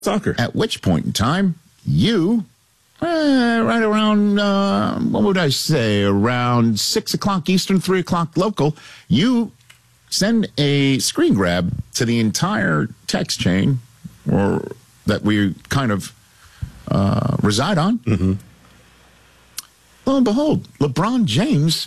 soccer. At which point in time, you, right around, what would I say, around 6 o'clock Eastern, 3 o'clock local, you send a screen grab to the entire text chain or that we kind of reside on. Mm-hmm. Lo and behold, LeBron James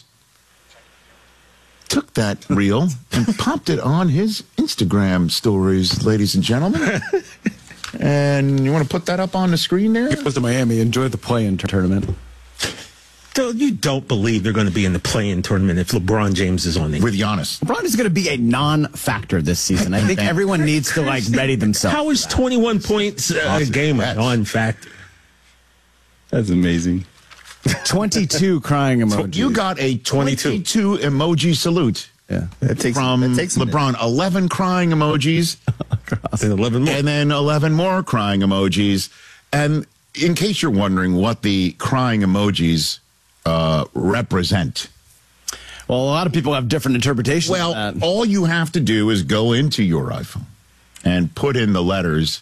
took that reel and popped it on his Instagram stories, ladies and gentlemen. And you want to put that up on the screen there? He goes to Miami. Enjoy the play-in tournament. So you don't believe they're going to be in the play-in tournament if LeBron James is on there? With Giannis. LeBron is going to be a non-factor this season. I think everyone needs to ready themselves. How is 21 points a game a non-factor? That's amazing. 22 crying emojis. You got a 22 emoji salute. Yeah. From LeBron. 11 crying emojis. And 11 more. And then 11 more crying emojis. And in case you're wondering what the crying emojis represent. Well, a lot of people have different interpretations of that. All you have to do is go into your iPhone and put in the letters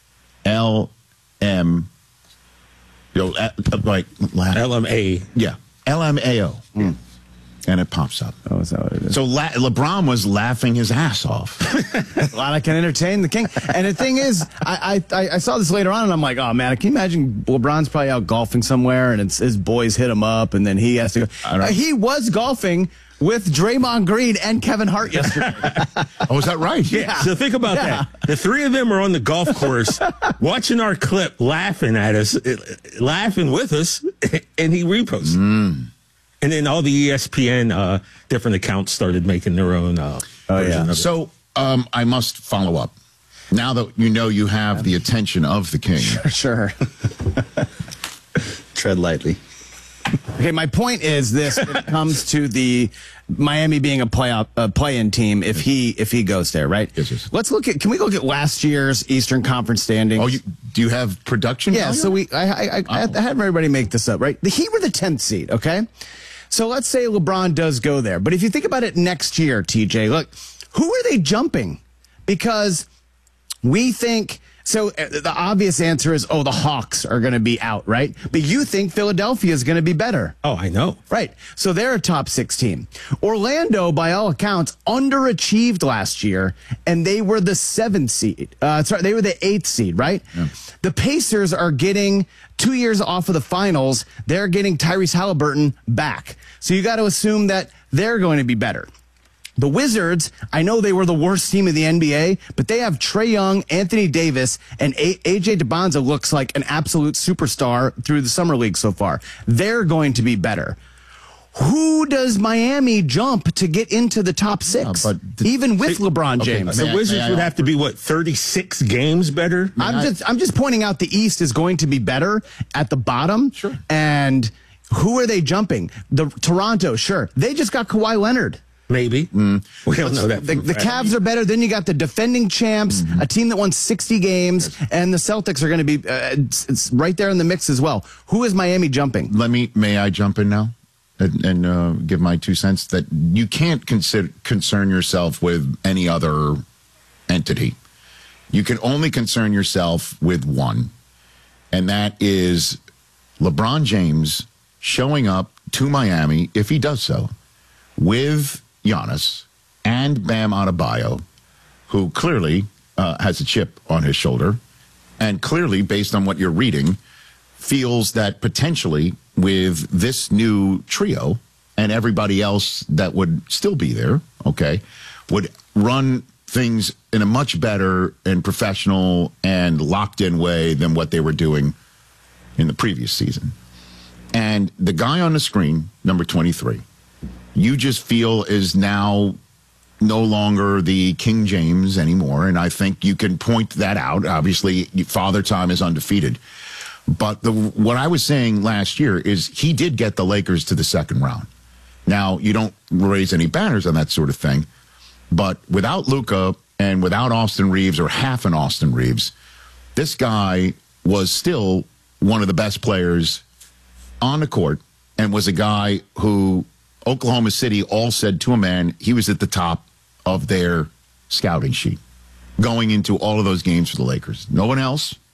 LM. LMA. Yeah, LMAO. And it pops up. Oh, is that what it is? So LeBron was laughing his ass off. Glad I can entertain the king. And the thing is, I saw this later on, and I'm like, oh, man, can you imagine LeBron's probably out golfing somewhere, and his boys hit him up, and then he has to go. He was golfing with Draymond Green and Kevin Hart yesterday. Oh, is that right? Yeah. So think about that. The three of them are on the golf course watching our clip, laughing at us, laughing with us, and he reposts. And then all the ESPN different accounts started making their own version of it. So I must follow up. Now that you have the attention of the king. Sure. Tread lightly. Okay, my point is this: when it comes to the Miami being a play-in team, if he goes there, right? Yes. Let's look at. Can we look at last year's Eastern Conference standings? Oh, do you have production? Yeah. So I had everybody make this up, right? The Heat were the 10th seed. Okay. So let's say LeBron does go there, but if you think about it next year, TJ, look, who are they jumping? Because we think. So the obvious answer is, the Hawks are going to be out, right? But you think Philadelphia is going to be better. Oh, I know. Right. So they're a top 6 team. Orlando, by all accounts, underachieved last year, and they were the 7th seed. They were the 8th seed, right? Yeah. The Pacers are getting 2 years off of the finals. They're getting Tyrese Halliburton back. So you got to assume that they're going to be better. The Wizards, I know they were the worst team in the NBA, but they have Trae Young, Anthony Davis, and AJ DeBonza looks like an absolute superstar through the summer league so far. They're going to be better. Who does Miami jump to get into the top 6? Even with LeBron James. The Wizards would have to be 36 games better. I'm just pointing out the East is going to be better at the bottom. Sure. And who are they jumping? Toronto, sure. They just got Kawhi Leonard. Maybe. We don't know that. The Cavs are better. Then you got the defending champs, a team that won 60 games, and the Celtics are going to be it's right there in the mix as well. Who is Miami jumping? May I jump in now and give my 2 cents that you can't concern yourself with any other entity. You can only concern yourself with one, and that is LeBron James showing up to Miami, if he does so, with Giannis and Bam Adebayo, who clearly has a chip on his shoulder, and clearly, based on what you're reading, feels that potentially with this new trio and everybody else that would still be there, would run things in a much better and professional and locked-in way than what they were doing in the previous season. And the guy on the screen, number 23, you just feel is now no longer the King James anymore, and I think you can point that out. Obviously, Father Time is undefeated. But what I was saying last year is he did get the Lakers to the second round. Now, you don't raise any banners on that sort of thing, but without Luka and without Austin Reeves or half an Austin Reeves, this guy was still one of the best players on the court and was a guy who Oklahoma City all said to a man he was at the top of their scouting sheet. going into all of those games for the Lakers. No one else.